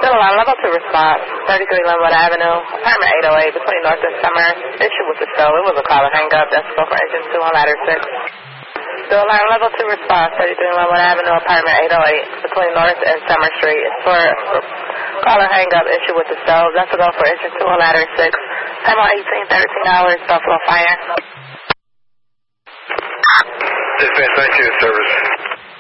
Still on level 2 response, 33 Linwood Avenue, apartment 808, between North and Summer. Issue with the show. It was a call and hang up. That's go for engine 2 on ladder 6. Still on level 2 response, 33 Linwood Avenue, apartment 808, between North and Summer Street. It's for call and hang up. Issue with the stove. That's a go for engine 2 on ladder 6. Time on 1813 Buffalo Fire. Dispatch 92 service.